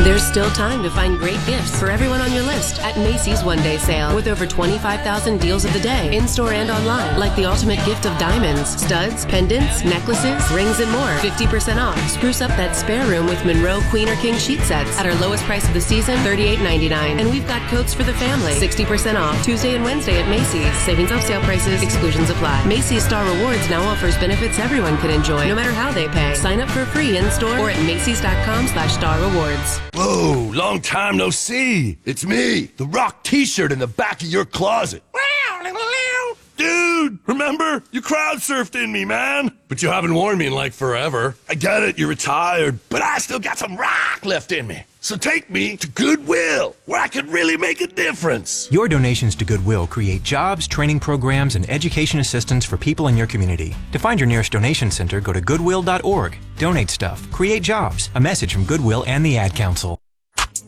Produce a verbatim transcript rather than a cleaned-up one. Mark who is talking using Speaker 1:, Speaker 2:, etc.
Speaker 1: There's still time to find great gifts for everyone on your list at Macy's One Day Sale with over twenty-five thousand deals of the day in-store and online, like the ultimate gift of diamonds, studs, pendants, necklaces, rings, and more. fifty percent off. Spruce up that spare room with Monroe Queen or King sheet sets at our lowest price of the season, thirty-eight ninety-nine. And we've got coats for the family, sixty percent off. Tuesday and Wednesday at Macy's. Savings off sale prices. Exclusions apply. Macy's Star Rewards now offers benefits everyone can enjoy, no matter how they pay. Sign up for free in-store or at Macys.com slash Star Rewards.
Speaker 2: Whoa, long time no see. It's me, the Rock t-shirt in the back of your closet. Dude, remember? You crowd surfed in me, man. But you haven't worn me in like forever. I get it, you're retired, but I still got some rock left in me. So take me to Goodwill, where I could really make a difference.
Speaker 3: Your donations to Goodwill create jobs, training programs, and education assistance for people in your community. To find your nearest donation center, go to goodwill dot org. Donate stuff. Create jobs. A message from Goodwill and the Ad Council.